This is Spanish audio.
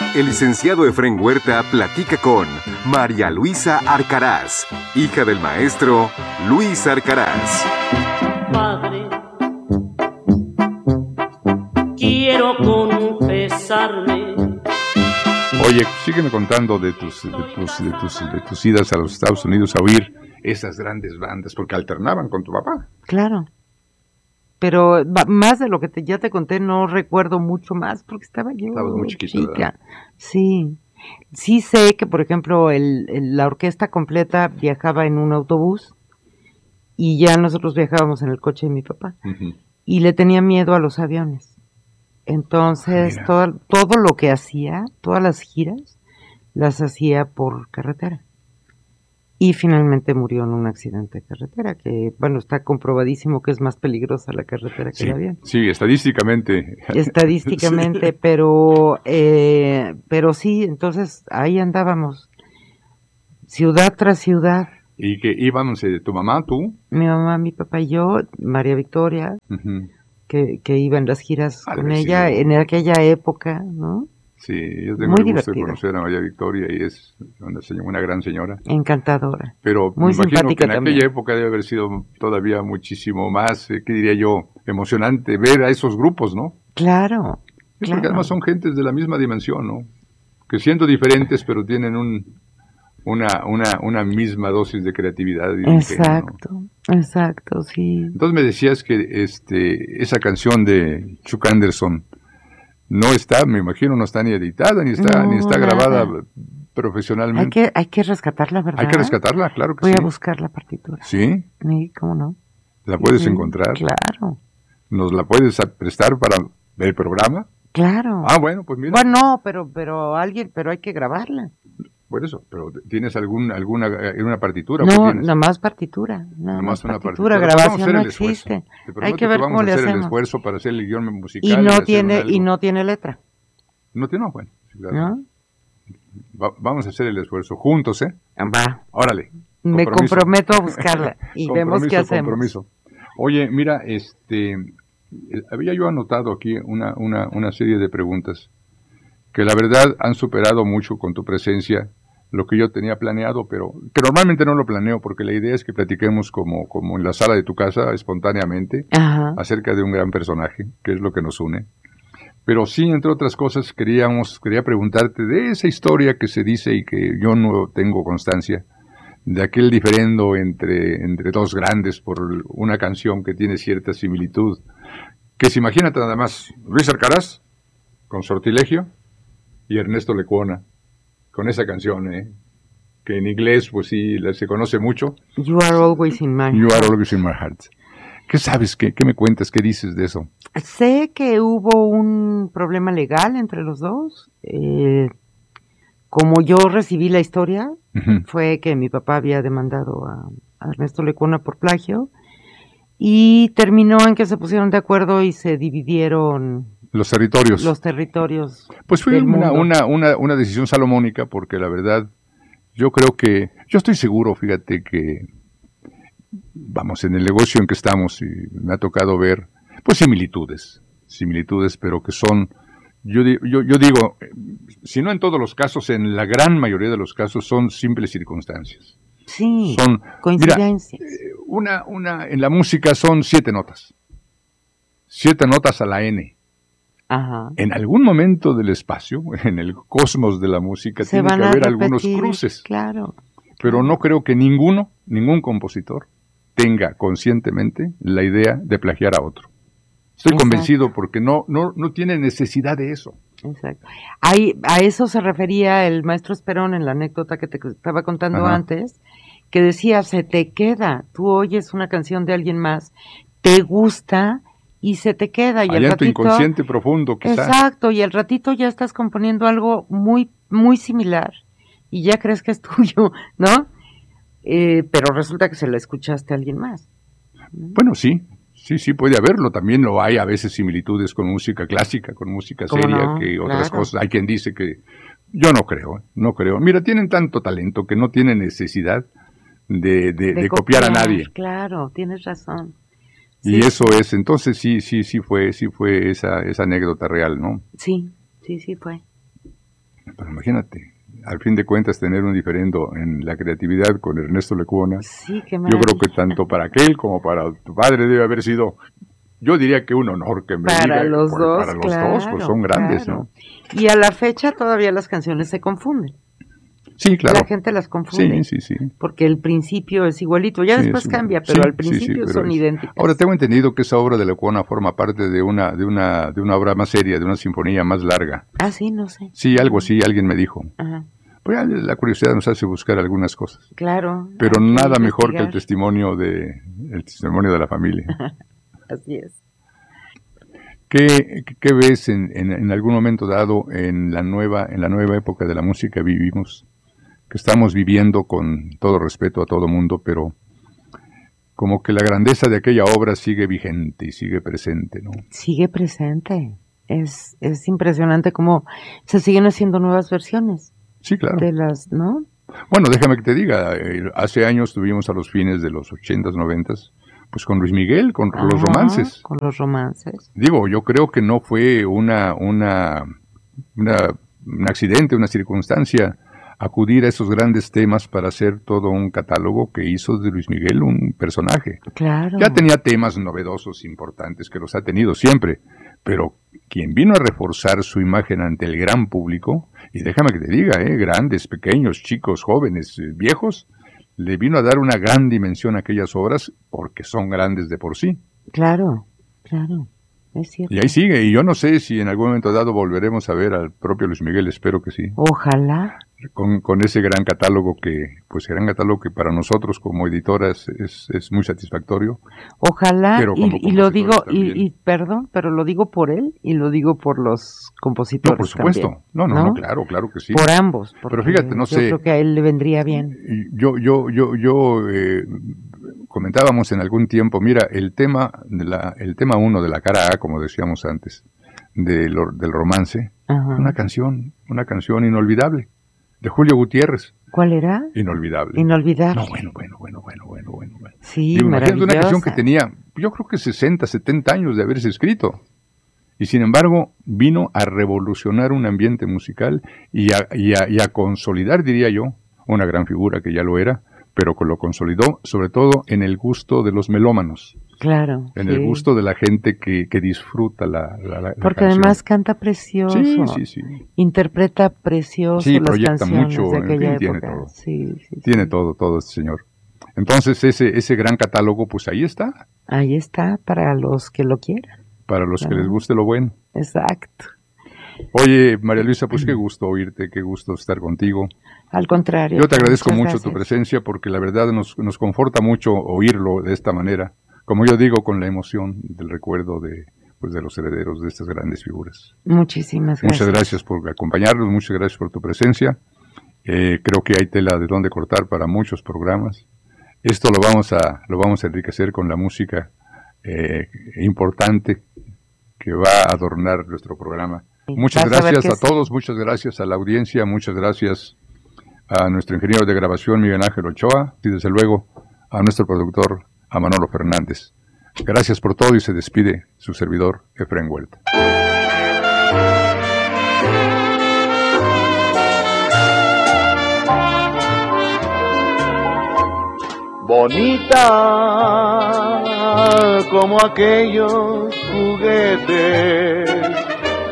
El licenciado Efrén Huerta platica con María Luisa Arcaraz, hija del maestro Luis Arcaraz. Padre, quiero confesarme. Oye, sígueme contando de tus idas a los Estados Unidos a oír esas grandes bandas, porque alternaban con tu papá. Claro. Pero más de lo que ya te conté, no recuerdo mucho más, porque estaba yo Estabas muy chiquita, ¿verdad? Sí. Sí sé que, por ejemplo, la orquesta completa viajaba en un autobús y ya nosotros viajábamos en el coche de mi papá. Uh-huh. Y le tenía miedo a los aviones. Entonces, todo lo que hacía, todas las giras, las hacía por carretera. Y finalmente murió en un accidente de carretera, que, bueno, está comprobadísimo que es más peligrosa la carretera que el avión. Sí, estadísticamente. Estadísticamente, Sí. pero sí, entonces ahí andábamos, ciudad tras ciudad. ¿Y que íbamos, tu mamá, tú? Mi mamá, mi papá y yo, María Victoria, Uh-huh. que iba en las giras con ella sido... en aquella época, ¿no? Sí, yo tengo muy el gusto divertida. de conocer a María Victoria y es una gran señora. Encantadora. Pero muy me imagino que en también. aquella época debe haber sido todavía muchísimo más, ¿qué diría yo? Emocionante ver a esos grupos, ¿no? Claro. Sí, porque además son gentes de la misma dimensión, ¿no? Que siendo diferentes, pero tienen una misma dosis de creatividad. Y exacto, ingenio, ¿no? Exacto, sí. Entonces me decías que esa canción de Chuck Anderson no está, me imagino, no está ni editada, ni está grabada profesionalmente. Hay que rescatarla, ¿verdad? Hay que rescatarla, claro que Voy sí. a buscar la partitura. ¿Sí? Sí, ¿cómo no? ¿La puedes encontrar? Claro. ¿Nos la puedes prestar para el programa? Claro. Ah, bueno, pues mira. Bueno, no, pero hay que grabarla. Por eso, pero ¿tienes alguna partitura? No, nada más partitura. Nada más una partitura. Grabación no existe. Hay que ver cómo le hacemos. El esfuerzo para hacer el guión musical. Y no tiene letra. No tiene, bueno. Claro. ¿No? Vamos a hacer el esfuerzo juntos, ¿eh? Va. Órale. Me comprometo a buscarla y vemos qué hacemos. Compromiso. Oye, mira, había yo anotado aquí una serie de preguntas que la verdad han superado mucho con tu presencia lo que yo tenía planeado, pero que normalmente no lo planeo porque la idea es que platiquemos como en la sala de tu casa, espontáneamente, ajá, acerca de un gran personaje, que es lo que nos une. Pero sí, entre otras cosas, quería preguntarte de esa historia que se dice y que yo no tengo constancia, de aquel diferendo entre dos grandes por una canción que tiene cierta similitud. Que se imagínate nada más, Luis Arcaraz, con Sortilegio, y Ernesto Lecuona, con esa canción, que en inglés, pues sí, se conoce mucho. You are always in my heart. You are always in my heart. ¿Qué sabes? ¿Qué me cuentas? ¿Qué dices de eso? Sé que hubo un problema legal entre los dos. Como yo recibí la historia, uh-huh, fue que mi papá había demandado a Ernesto Lecuona por plagio y terminó en que se pusieron de acuerdo y se dividieron los territorios. Pues fue una decisión salomónica porque la verdad yo estoy seguro, fíjate que vamos, en el negocio en que estamos y me ha tocado ver pues similitudes, pero que son, yo digo, si no en todos los casos, en la gran mayoría de los casos son simples circunstancias. Sí, son coincidencias. Mira, en la música son 7 notas. 7 notas a la N. Ajá. En algún momento del espacio, en el cosmos de la música, tiene que haber algunos cruces. Claro. Pero no creo que ningún compositor tenga conscientemente la idea de plagiar a otro. Estoy convencido porque no tiene necesidad de eso. Exacto. A eso se refería el maestro Esperón en la anécdota que te estaba contando antes, que decía, se te queda, tú oyes una canción de alguien más, te gusta y se te queda. Y allá en tu inconsciente profundo, quizás. Exacto, y al ratito ya estás componiendo algo muy, muy similar y ya crees que es tuyo, ¿no? Pero resulta que se la escuchaste a alguien más. Bueno, sí, puede haberlo. También lo hay a veces similitudes con música clásica, con música seria, que otras cosas. Hay quien dice que yo no creo. Mira, tienen tanto talento que no tienen necesidad de copiar a nadie. Claro, tienes razón. Sí. Y eso es, entonces sí fue esa anécdota real, ¿no? Sí fue. Pero imagínate, al fin de cuentas, tener un diferendo en la creatividad con Ernesto Lecuona, Sí, qué yo maravilla. creo que tanto para aquel como para tu padre debe haber sido, yo diría que un honor que me Para diga, los porque dos, para los claro, dos, pues son grandes, claro. ¿no? Y a la fecha todavía las canciones se confunden. Sí, claro. La gente las confunde. Sí, sí, sí. Porque el principio es igualito, ya Sí, después sí. cambia, pero Sí, al principio pero son idénticas. Ahora tengo entendido que esa obra de Lecuona forma parte de una obra más seria, de una sinfonía más larga. Ah, sí, no sé. Sí, algo así, alguien me dijo. Ajá, Pues ya la curiosidad nos hace buscar algunas cosas. claro. Pero hay que nada mejor que el investigar. testimonio de la familia. Así es. ¿Qué ves en algún momento dado en la nueva época de la música vivimos? Que estamos viviendo con todo respeto a todo mundo, pero como que la grandeza de aquella obra sigue vigente y sigue presente, ¿no? Sigue presente. Es impresionante cómo se siguen haciendo nuevas versiones Sí, claro. de las, ¿no? Bueno, déjame que te diga, hace años tuvimos a los fines de los 80s, 90s, pues con Luis Miguel, con los Ajá, romances. con los romances. Digo, yo creo que no fue un accidente, una circunstancia acudir a esos grandes temas para hacer todo un catálogo que hizo de Luis Miguel un personaje. Claro. Ya tenía temas novedosos, importantes, que los ha tenido siempre, pero quien vino a reforzar su imagen ante el gran público, y déjame que te diga, grandes, pequeños, chicos, jóvenes, viejos, le vino a dar una gran dimensión a aquellas obras porque son grandes de por sí. Claro, claro. Es cierto. Y ahí sigue, y yo no sé si en algún momento dado volveremos a ver al propio Luis Miguel, espero que sí. Ojalá. Con ese gran catálogo que para nosotros como editoras es muy satisfactorio. Ojalá, Pero como y lo digo, compositores también. perdón, pero lo digo por él y lo digo por los compositores. No, por supuesto. También, No, claro que sí. Por ambos. Pero fíjate, no yo sé. creo que a él le vendría bien. Yo comentábamos en algún tiempo, mira, el tema 1 de la cara A, como decíamos antes, del romance, Ajá. una canción inolvidable, de Julio Gutiérrez. ¿Cuál era? Inolvidable. Inolvidable. No, bueno. Sí, Digo, imagínate una canción que maravillosa. tenía, yo creo que 60, 70 años de haberse escrito. Y sin embargo, vino a revolucionar un ambiente musical y a consolidar, diría yo, una gran figura que ya lo era, pero que lo consolidó sobre todo en el gusto de los melómanos. Claro. En sí. el gusto de la gente que disfruta la Porque canción. además canta precioso. Sí. Interpreta precioso Sí, las proyecta canciones mucho, de en aquella fin, tiene época. todo. Sí. Tiene todo este señor. Entonces ese gran catálogo, pues ahí está, Ahí está, para los que lo quieran. para los que Claro. les guste lo bueno. Exacto. Oye, María Luisa, pues qué gusto oírte, qué gusto estar contigo. Al contrario. Yo te agradezco muchas mucho gracias. tu presencia porque la verdad nos conforta mucho oírlo de esta manera, como yo digo, con la emoción del recuerdo de los herederos de estas grandes figuras. Muchísimas gracias. Muchas gracias por acompañarnos, muchas gracias por tu presencia. Creo que hay tela de dónde cortar para muchos programas. Esto lo vamos a enriquecer con la música importante que va a adornar nuestro programa. Muchas Vas a ver gracias que a todos, muchas gracias a la audiencia, muchas gracias a nuestro ingeniero de grabación Miguel Ángel Ochoa y desde luego a nuestro productor a Manolo Fernández. Gracias por todo y se despide su servidor Efraín Huerta. Bonita como aquellos juguetes